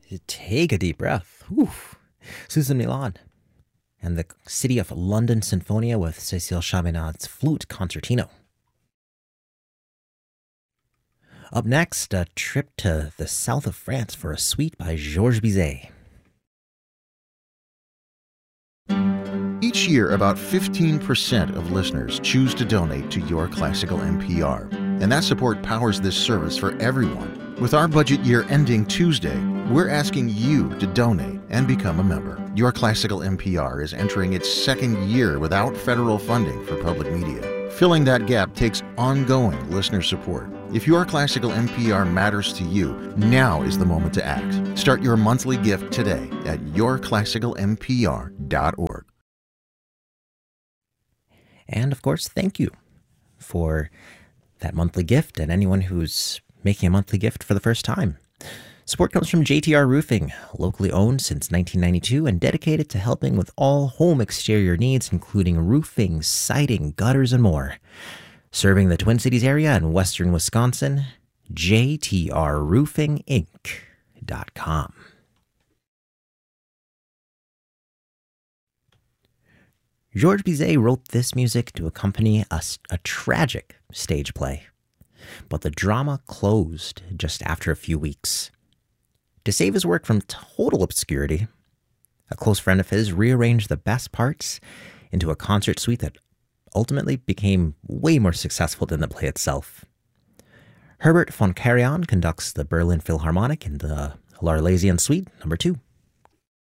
Take a deep breath. Whew. Susan Milan and the City of London Sinfonia with Cécile Chaminade's Flute Concertino. Up next, a trip to the south of France for a suite by Georges Bizet. Each year, about 15% of listeners choose to donate to Your Classical NPR, and that support powers this service for everyone. With our budget year ending Tuesday, we're asking you to donate and become a member. Your Classical NPR is entering its second year without federal funding for public media. Filling that gap takes ongoing listener support. If Your Classical NPR matters to you, now is the moment to act. Start your monthly gift today at yourclassicalnpr.org. And of course, thank you for that monthly gift and anyone who's making a monthly gift for the first time. Support comes from JTR Roofing, locally owned since 1992 and dedicated to helping with all home exterior needs, including roofing, siding, gutters, and more. Serving the Twin Cities area and western Wisconsin, jtrroofinginc.com. Georges Bizet wrote this music to accompany a tragic stage play, but the drama closed just after a few weeks. To save his work from total obscurity, a close friend of his rearranged the best parts into a concert suite that ultimately became way more successful than the play itself. Herbert von Karajan conducts the Berlin Philharmonic in the L'Arlésienne Suite, No. 2.